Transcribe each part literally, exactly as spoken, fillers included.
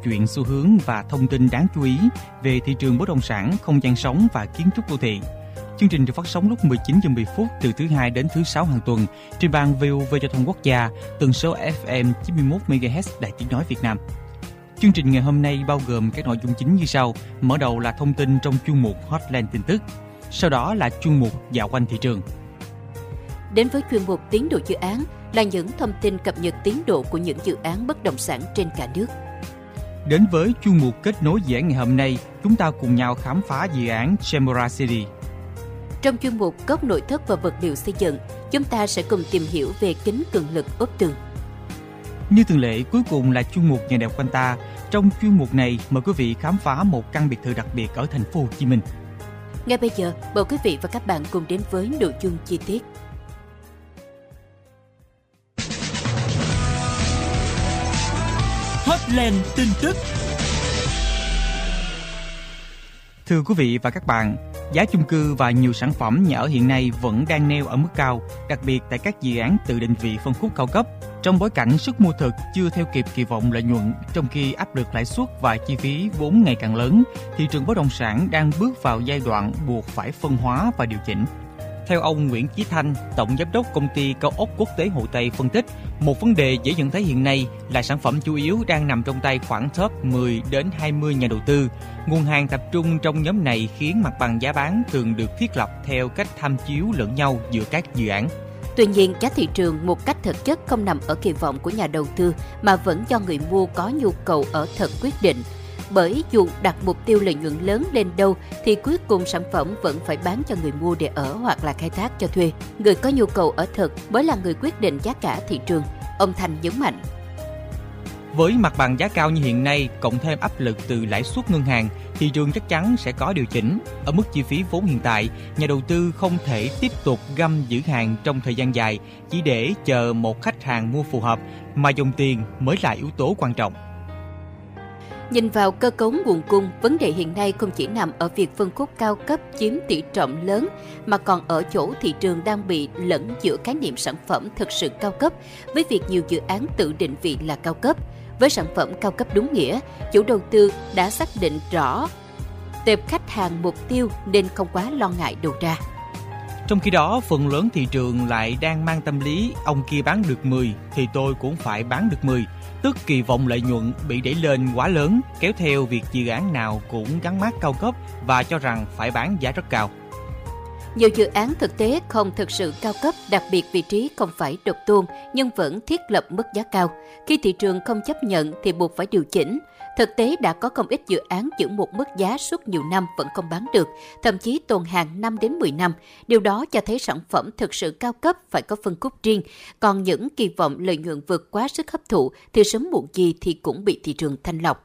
chuyện xu hướng và thông tin đáng chú ý về thị trường bất động sản, không gian sống và kiến trúc đô thị. Chương trình được phát sóng lúc mười chín giờ mười phút từ thứ hai đến thứ sáu hàng tuần trên ban vê o vê Giao thông Quốc gia, tần số ép em chín mươi mốt mê ga héc Đài Tiếng nói Việt Nam. Chương trình ngày hôm nay bao gồm các nội dung chính như sau. Mở đầu là thông tin trong chuyên mục Hotline tin tức. Sau đó là chuyên mục Dạo quanh thị trường. Đến với chuyên mục Tiến độ dự án là những thông tin cập nhật tiến độ của những dự án bất động sản trên cả nước. Đến với chuyên mục Kết nối dự án ngày hôm nay, chúng ta cùng nhau khám phá dự án Chemora City. Trong chuyên mục Góc nội thất và vật liệu xây dựng, chúng ta sẽ cùng tìm hiểu về kính cường lực ốp tường. Như thường lệ, cuối cùng là chuyên mục Nhà đẹp quanh ta. Trong chuyên mục này, mời quý vị khám phá một căn biệt thự đặc biệt ở thành phố Hồ Chí Minh. Ngay bây giờ, mời quý vị và các bạn cùng đến với nội dung chi tiết. Hotline tin tức. Thưa quý vị và các bạn, giá chung cư và nhiều sản phẩm nhà ở hiện nay vẫn đang neo ở mức cao, đặc biệt tại các dự án tự định vị phân khúc cao cấp. Trong bối cảnh sức mua thực chưa theo kịp kỳ vọng lợi nhuận, trong khi áp lực lãi suất và chi phí vốn ngày càng lớn, thị trường bất động sản đang bước vào giai đoạn buộc phải phân hóa và điều chỉnh. Theo ông Nguyễn Chí Thanh, Tổng Giám đốc Công ty Cao ốc Quốc tế Hồ Tây phân tích, một vấn đề dễ nhận thấy hiện nay là sản phẩm chủ yếu đang nằm trong tay khoảng top mười đến hai mươi nhà đầu tư. Nguồn hàng tập trung trong nhóm này khiến mặt bằng giá bán thường được thiết lập theo cách tham chiếu lẫn nhau giữa các dự án. Tuy nhiên, giá thị trường một cách thực chất không nằm ở kỳ vọng của nhà đầu tư mà vẫn do người mua có nhu cầu ở thật quyết định. Bởi dù đặt mục tiêu lợi nhuận lớn lên đâu thì cuối cùng sản phẩm vẫn phải bán cho người mua để ở hoặc là khai thác cho thuê. Người có nhu cầu ở thật mới là người quyết định giá cả thị trường, ông Thành nhấn mạnh. Với mặt bằng giá cao như hiện nay, cộng thêm áp lực từ lãi suất ngân hàng, thị trường chắc chắn sẽ có điều chỉnh. Ở mức chi phí vốn hiện tại, nhà đầu tư không thể tiếp tục găm giữ hàng trong thời gian dài chỉ để chờ một khách hàng mua phù hợp, mà dòng tiền mới là yếu tố quan trọng. Nhìn vào cơ cấu nguồn cung, vấn đề hiện nay không chỉ nằm ở việc phân khúc cao cấp chiếm tỷ trọng lớn, mà còn ở chỗ thị trường đang bị lẫn giữa khái niệm sản phẩm thực sự cao cấp với việc nhiều dự án tự định vị là cao cấp. Với sản phẩm cao cấp đúng nghĩa, chủ đầu tư đã xác định rõ tệp khách hàng mục tiêu nên không quá lo ngại đầu ra. Trong khi đó, phần lớn thị trường lại đang mang tâm lý ông kia bán được mười thì tôi cũng phải bán được mười. Tức kỳ vọng lợi nhuận bị đẩy lên quá lớn, kéo theo việc dự án nào cũng gắn mác cao cấp và cho rằng phải bán giá rất cao. Nhiều dự án thực tế không thực sự cao cấp, đặc biệt vị trí không phải độc tôn nhưng vẫn thiết lập mức giá cao. Khi thị trường không chấp nhận thì buộc phải điều chỉnh. Thực tế đã có không ít dự án giữ một mức giá suốt nhiều năm vẫn không bán được, thậm chí tồn hàng năm đến mười năm. Điều đó cho thấy sản phẩm thực sự cao cấp phải có phân khúc riêng, còn những kỳ vọng lợi nhuận vượt quá sức hấp thụ thì sớm muộn gì thì cũng bị thị trường thanh lọc.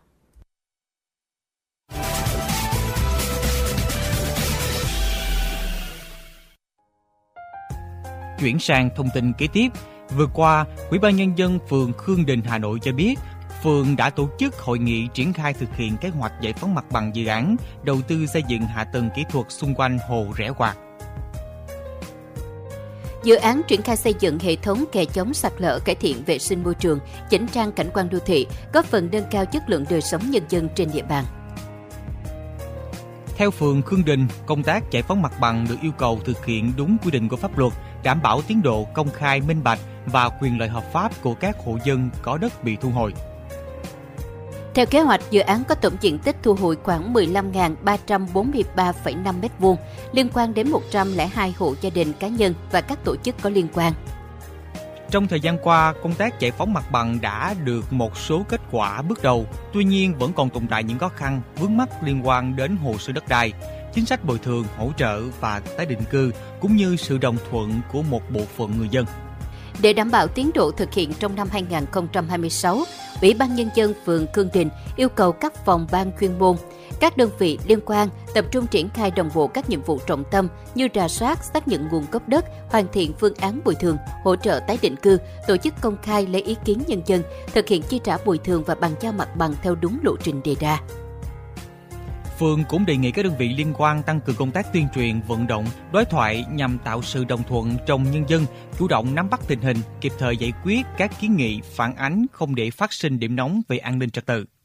Chuyển sang thông tin kế tiếp, vừa qua, Ủy ban Nhân dân phường Khương Đình, Hà Nội cho biết, phường đã tổ chức hội nghị triển khai thực hiện kế hoạch giải phóng mặt bằng dự án đầu tư xây dựng hạ tầng kỹ thuật xung quanh hồ Rẽ Quạt. Dự án triển khai xây dựng hệ thống kè chống sạt lở, cải thiện vệ sinh môi trường, chỉnh trang cảnh quan đô thị, góp phần nâng cao chất lượng đời sống nhân dân trên địa bàn. Theo phường Khương Đình, công tác giải phóng mặt bằng được yêu cầu thực hiện đúng quy định của pháp luật, đảm bảo tiến độ công khai, minh bạch và quyền lợi hợp pháp của các hộ dân có đất bị thu hồi. Theo kế hoạch, dự án có tổng diện tích thu hồi khoảng mười lăm nghìn ba trăm bốn mươi ba phẩy năm mét vuông, liên quan đến một trăm lẻ hai hộ gia đình cá nhân và các tổ chức có liên quan. Trong thời gian qua, công tác giải phóng mặt bằng đã được một số kết quả bước đầu, tuy nhiên vẫn còn tồn tại những khó khăn, vướng mắc liên quan đến hồ sơ đất đai, chính sách bồi thường, hỗ trợ và tái định cư, cũng như sự đồng thuận của một bộ phận người dân. Để đảm bảo tiến độ thực hiện trong năm hai nghìn không trăm hai mươi sáu, Ủy ban Nhân dân phường Khương Đình yêu cầu các phòng ban chuyên môn, các đơn vị liên quan tập trung triển khai đồng bộ các nhiệm vụ trọng tâm như rà soát, xác nhận nguồn gốc đất, hoàn thiện phương án bồi thường, hỗ trợ tái định cư, tổ chức công khai lấy ý kiến nhân dân, thực hiện chi trả bồi thường và bàn giao mặt bằng theo đúng lộ trình đề ra. Phường cũng đề nghị các đơn vị liên quan tăng cường công tác tuyên truyền, vận động, đối thoại nhằm tạo sự đồng thuận trong nhân dân, chủ động nắm bắt tình hình, kịp thời giải quyết các kiến nghị, phản ánh không để phát sinh điểm nóng về an ninh trật tự.